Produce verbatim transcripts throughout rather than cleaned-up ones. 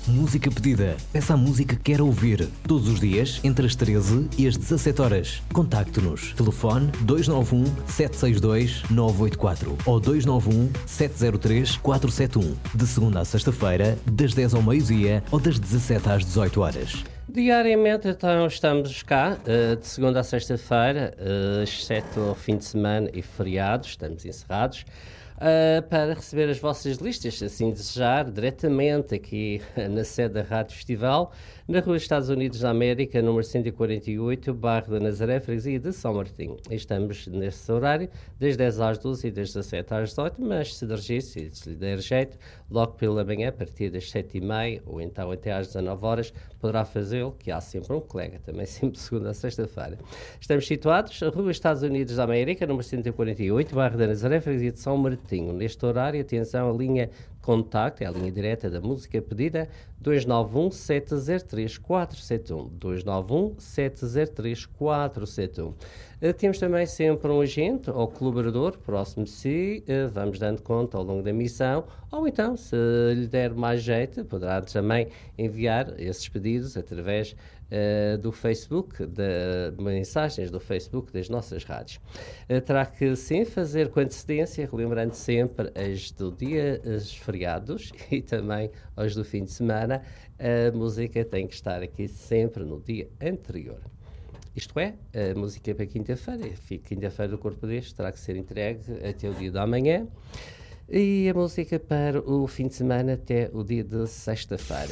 Música pedida. Peça a música que quer ouvir. Todos os dias, entre as treze e as dezassete horas. Contacte-nos. Telefone dois nove um, sete seis dois, nove oito quatro ou dois nove um, sete zero três, quatro sete um. De segunda a sexta-feira, das dez ao meio-dia ou das dezassete às dezoito horas. Diariamente, então, estamos cá, de segunda a sexta-feira, exceto ao fim de semana e feriados, estamos encerrados, para receber as vossas listas, se assim desejar, diretamente aqui na sede da Rádio Festival, na Rua Estados Unidos da América, número cento e quarenta e oito, bairro da Nazaré, freguesia de São Martinho. Estamos nesse horário, das dez às doze e das dezassete às dezoito, mas se dergisse, se lhe der jeito, logo pela manhã, a partir das sete e meia, ou então até às dezanove horas, poderá fazê-lo, que há sempre um colega, também sempre de segunda a sexta-feira. Estamos situados na Rua Estados Unidos da América, número cento e quarenta e oito, bairro da Nazaré, freguesia de São Martinho. Neste horário, atenção, a linha contacto, é a linha direta da música pedida, dois nove um, sete zero três, quatro sete um, dois nove um, sete zero três, quatro sete um. Uh, temos também sempre um agente ou colaborador próximo de si, uh, vamos dando conta ao longo da missão, ou então, se lhe der mais jeito, poderá também enviar esses pedidos através Uh, do Facebook, de mensagens do Facebook das nossas rádios. Uh, terá que sim fazer com antecedência, relembrando sempre as do dia, os feriados e também as do fim de semana. A música tem que estar aqui sempre no dia anterior. Isto é, a música para quinta-feira, quinta-feira do Corpo deste, terá que ser entregue até o dia da manhã. E a música para o fim de semana até o dia de sexta-feira.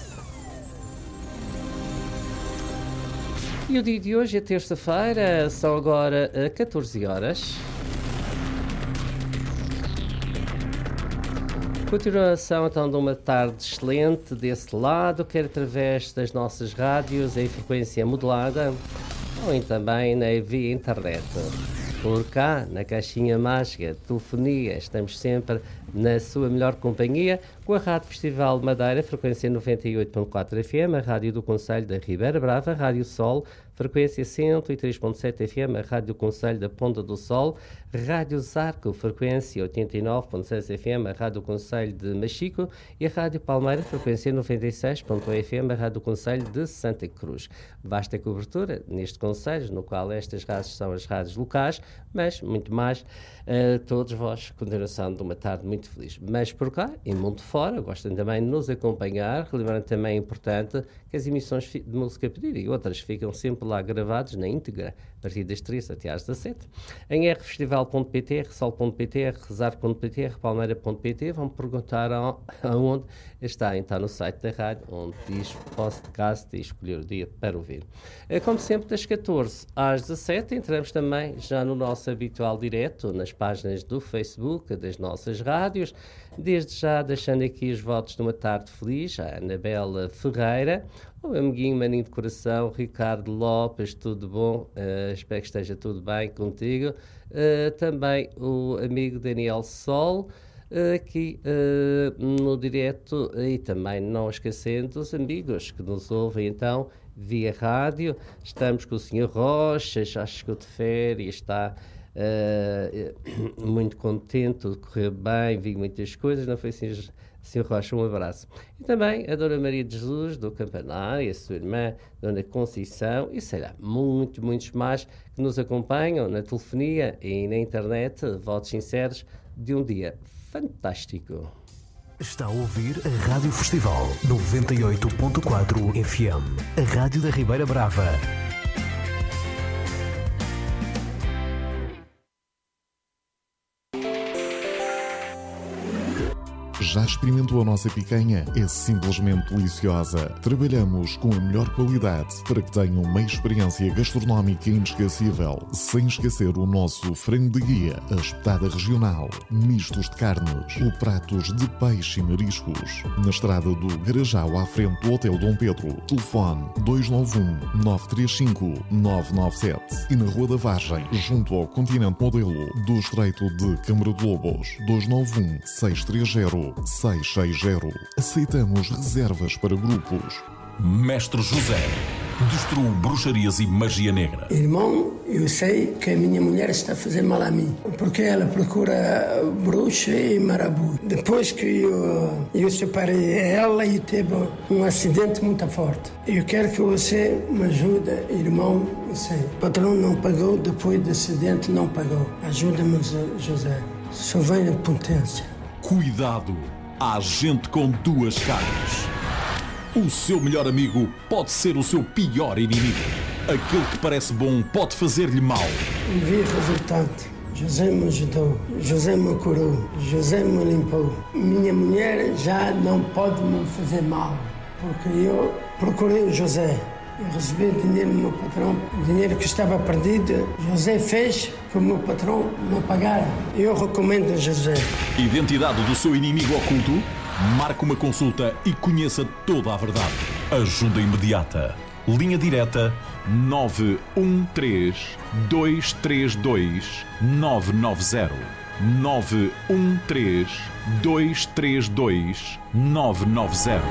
E o dia de hoje é terça-feira, são agora catorze horas. Continuação então de uma tarde excelente desse lado, quer através das nossas rádios em frequência modulada, ou também na via internet. Por cá, na caixinha mágica, telefonia, estamos sempre na sua melhor companhia, com a Rádio Festival de Madeira, frequência noventa e oito ponto quatro F M, a Rádio do Concelho da Ribeira Brava, a Rádio Sol, frequência cento e três ponto sete F M, a Rádio do Concelho da Ponta do Sol, Rádio Zarco, frequência oitenta e nove ponto seis F M, a Rádio do Concelho de Machico, e a Rádio Palmeira, frequência noventa e seis ponto um F M, a Rádio do Concelho de Santa Cruz. Vasta cobertura neste concelho, no qual estas rádios são as rádios locais, mas muito mais a todos vós, continuação de uma tarde muito feliz. Mas por cá, em mundo fora, gostam também de nos acompanhar, relembrando também é importante que as emissões de música pedida e outras ficam sempre lá gravadas na íntegra, a partir das três até às dezassete, em r festival ponto p t, r sol ponto p t, r rezar ponto p t, r palmeira ponto p t. Vão perguntar aonde está, então no site da rádio, onde diz podcast e escolher o dia para ouvir. Como sempre, das catorze às dezassete, entramos também já no nosso habitual direto, nas páginas do Facebook, das nossas rádios, desde já deixando aqui os votos de uma tarde feliz, a Anabela Ferreira, o amiguinho maninho de coração, Ricardo Lopes, tudo bom? Uh, espero que esteja tudo bem contigo. Uh, também o amigo Daniel Sol, uh, aqui uh, no direto, e também não esquecendo os amigos que nos ouvem então via rádio. Estamos com o senhor Rocha, já chegou de férias, está uh, muito contente, de correr bem, vi muitas coisas, não foi assim... senhor Rocha, um abraço. E também a Dona Maria de Jesus, do Campanário, a sua irmã, Dona Conceição, e sei lá, muitos, muitos mais que nos acompanham na telefonia e na internet, votos sinceros de um dia fantástico. Está a ouvir a Rádio Festival noventa e oito ponto quatro F M, a Rádio da Ribeira Brava. Já experimentou a nossa picanha? É simplesmente deliciosa. Trabalhamos com a melhor qualidade para que tenham uma experiência gastronómica inesquecível, sem esquecer o nosso frango de guia, a espetada regional, mistos de carnes ou pratos de peixe e mariscos. Na estrada do Garajal, à frente do Hotel Dom Pedro, telefone dois nove um, nove três cinco, nove nove sete e na Rua da Vargem, junto ao Continente Modelo do Estreito de Câmara de Lobos, dois nove um, seis três zero, seis seis zero. Aceitamos reservas para grupos. Mestre José, destruiu bruxarias e magia negra. Irmão, eu sei que a minha mulher está a fazer mal a mim, porque ela procura bruxa e marabu. Depois que eu, eu separei ela e teve um acidente muito forte. Eu quero que você me ajude, irmão. Eu sei. O patrão não pagou, depois do acidente não pagou. Ajuda-me, José. Só vem a potência. Cuidado, há gente com duas caras. O seu melhor amigo pode ser o seu pior inimigo. Aquele que parece bom pode fazer-lhe mal. E vi o resultado. José me ajudou, José me curou, José me limpou. Minha mulher já não pode me fazer mal, porque eu procurei o José. Eu recebi dinheiro do meu patrão, dinheiro que estava perdido. José fez que o meu patrão me pagara. Eu recomendo a José. Identidade do seu inimigo oculto? Marque uma consulta e conheça toda a verdade. Ajuda imediata. Linha direta nove um três, dois três dois, nove nove zero. nove um três, dois três dois, nove nove zero.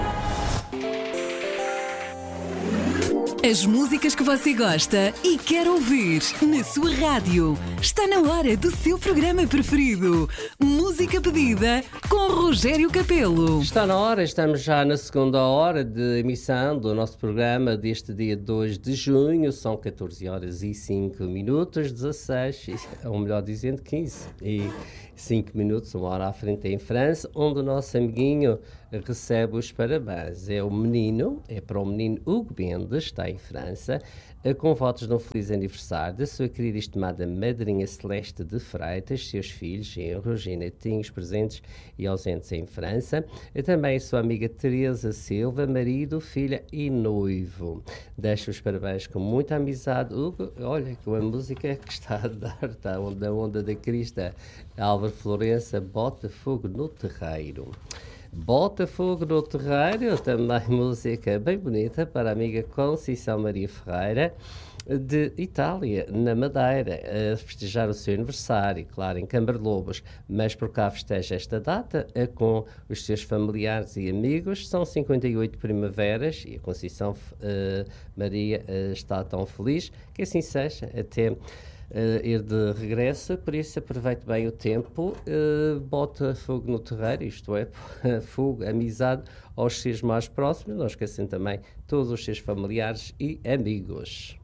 As músicas que você gosta e quer ouvir na sua rádio. Está na hora do seu programa preferido. Música pedida com Rogério Capelo. Está na hora, estamos já na segunda hora de emissão do nosso programa deste dia dois de junho. São catorze horas e cinco minutos, dezasseis, ou melhor dizendo, quinze e cinco minutos, uma hora à frente em França, onde o nosso amiguinho recebe os parabéns. É o menino, é para o menino Hugo Mendes, está em França, com votos de um feliz aniversário da sua querida e estimada madrinha Celeste de Freitas, seus filhos, genros e netinhos presentes e ausentes em França, e também a sua amiga Teresa Silva, marido, filha e noivo. Deixo os parabéns com muita amizade, Hugo. Olha com a música que está a dar, está da onda da crista. Álvaro Florença, Bota Fogo no Terreiro. Bota Fogo no Terreiro, também música bem bonita para a amiga Conceição Maria Ferreira, de Itália, na Madeira, a festejar o seu aniversário, claro, em Cambarlobos, mas por cá festeja esta data com os seus familiares e amigos. São cinquenta e oito primaveras e a Conceição uh, Maria uh, está tão feliz que assim seja, até Uh, ir de regresso, por isso aproveite bem o tempo, uh, bota fogo no terreiro, isto é, fogo, amizade aos seus mais próximos, não esquecem também todos os seus familiares e amigos.